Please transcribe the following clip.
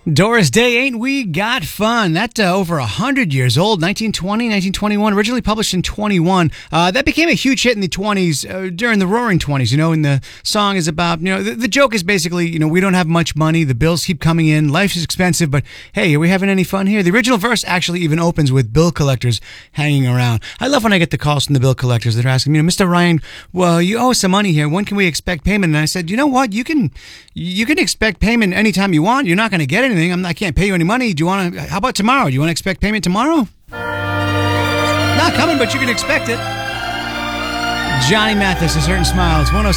Doris Day, Ain't We Got Fun? That's over 100 years old, 1920, 1921, originally published in 21. That became a huge hit in the 20s, during the Roaring 20s, and the song is about, the joke is basically, we don't have much money, the bills keep coming in, life is expensive, but hey, are we having any fun here? The original verse actually even opens with bill collectors hanging around. I love when I get the calls from the bill collectors that are asking, Mr. Ryan, well, you owe us some money here, when can we expect payment? And I said, you know what, you can expect payment anytime you want, you're not going to get anything. I can't pay you any money. How about tomorrow? Do you want to expect payment tomorrow? Not coming, but you can expect it. Johnny Mathis, A Certain Smile. It's 106.